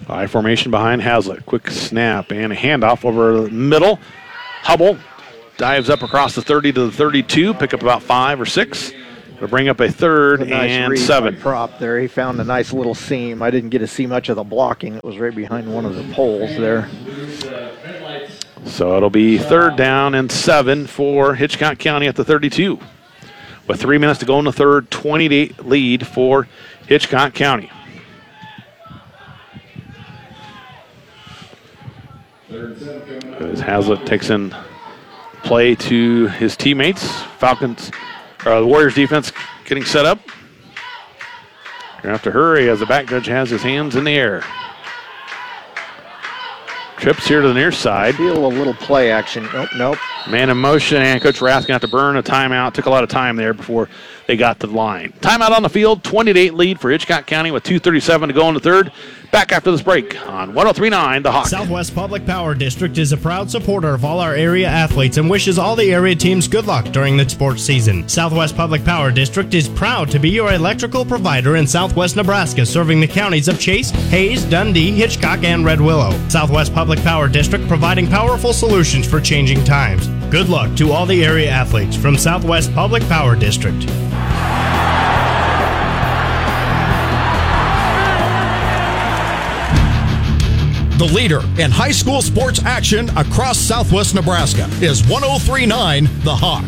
I formation behind Hazlitt. Quick snap and a handoff over the middle. Hubble dives up across the 30 to the 32, pick up about 5 or 6. It'll bring up a third and 7. Prop there. He found a nice little seam. I didn't get to see much of the blocking. It was right behind one of the poles there. So it'll be 3rd down and 7 for Hitchcock County at the 32. With 3 minutes to go in the third, 20-8 lead for Hitchcock County. As Hazlitt takes in play to his teammates. The Warriors defense getting set up. You're going to have to hurry as the back judge has his hands in the air. Trips here to the near side. I feel a little play action. Nope. Man in motion, and Coach Rath going to have to burn a timeout. Took a lot of time there before they got to the line. Timeout on the field, 20-8 lead for Hitchcock County with 2:37 to go in the third. Back after this break on 103.9 The Hawk. Southwest Public Power District is a proud supporter of all our area athletes and wishes all the area teams good luck during the sports season. Southwest Public Power District is proud to be your electrical provider in Southwest Nebraska, serving the counties of Chase, Hayes, Dundee, Hitchcock, and Red Willow. Southwest Public Power District providing powerful solutions for changing times. Good luck to all the area athletes from Southwest Public Power District. The leader in high school sports action across Southwest Nebraska is 103.9 The Hawk.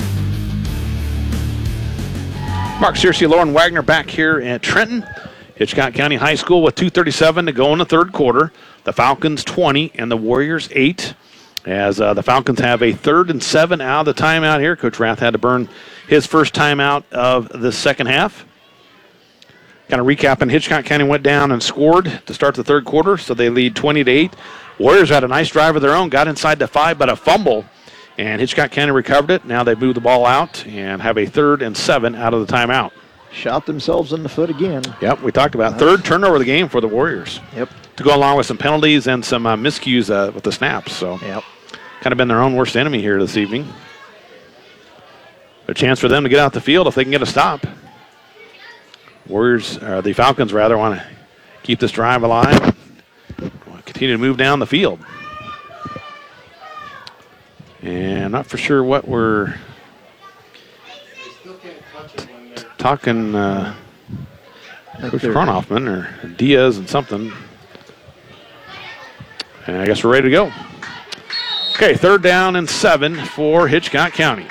Mark Searcy, Lauren Wagner back here at Trenton. Hitchcock County High School with 2:37 to go in the third quarter. The Falcons 20 and the Warriors 8. As the Falcons have a 3rd and 7 out of the timeout here. Coach Rath had to burn his first timeout of the second half. Kind of recapping, Hitchcock County went down and scored to start the third quarter, so they lead 20-8. Warriors had a nice drive of their own, got inside the 5, but a fumble, and Hitchcock County recovered it. Now they moved the ball out and have a 3rd and 7 out of the timeout. Shot themselves in the foot again. Yep, we talked about third turnover of the game for the Warriors. Yep. To go along with some penalties and some miscues with the snaps. So yep. Kind of been their own worst enemy here this evening. A chance for them to get out the field if they can get a stop. The Falcons rather want to keep this drive alive. Continue to move down the field. And I'm not for sure what we're talking. Coach Kronhoffman or Diaz and something. And I guess we're ready to go. Okay, 3rd down and 7 for Hitchcock County.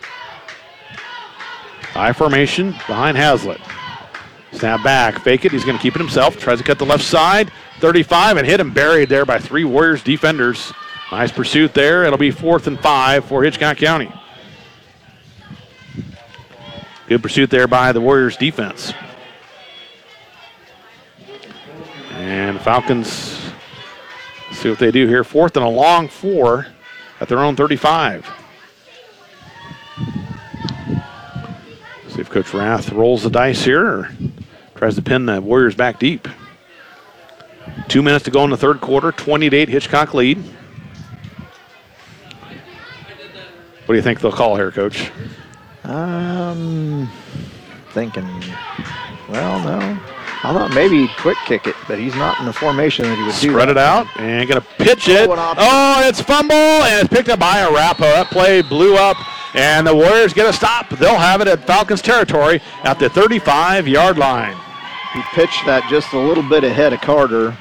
I formation behind Hazlitt. Snap back, fake it. He's going to keep it himself. Tries to cut the left side. 35 and hit him buried there by 3 Warriors defenders. Nice pursuit there. It'll be 4th and 5 for Hitchcock County. Good pursuit there by the Warriors defense. And Falcons, see what they do here. 4th and a long 4 at their own 35. See if Coach Rath rolls the dice here or tries to pin the Warriors back deep. 2 minutes to go in the third quarter. 20-8 Hitchcock lead. What do you think they'll call here, Coach? Thinking, well, no. I thought maybe he'd quick kick it, but he's not in the formation that he would do. Spread it out and going to pitch it. Oh, it's fumble, and it's picked up by Arapaho. That play blew up, and the Warriors get a stop. They'll have it at Falcons territory at the 35-yard line. He pitched that just a little bit ahead of Carter.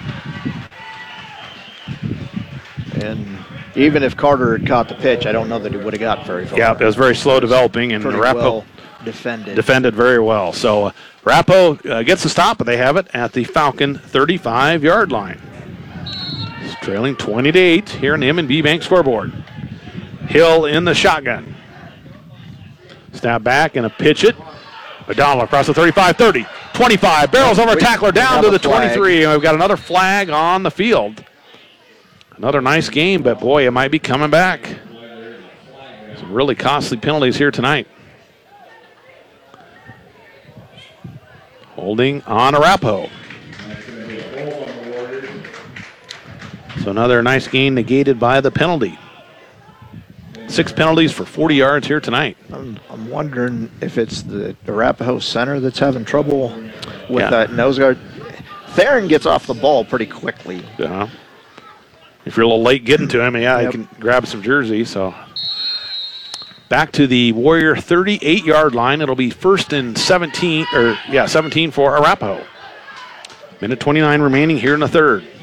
And even if Carter had caught the pitch, I don't know that he would have got very far. Yeah, it was very slow developing, and Arapaho defended very well. So Arapaho gets the stop, but they have it at the Falcon 35-yard line. It's trailing 20-8 here on the M&B Bank scoreboard. Hill in the shotgun. Snap back and a pitch it. McDonald across the 35, 30, 25. Barrels over a tackler down to the 23. And we've got another flag on the field. Another nice game, but boy, it might be coming back. Some really costly penalties here tonight. Holding on Arapaho. So another nice gain negated by the penalty. 6 penalties for 40 yards here tonight. I'm wondering if it's the Arapaho center that's having trouble with that nose guard. Theron gets off the ball pretty quickly. Yeah. If you're a little late getting to him, you Yep. can grab some jerseys. So back to the Warrior 38-yard line. It'll be 1st and 17 for Arapahoe. Minute 29 remaining here in the third.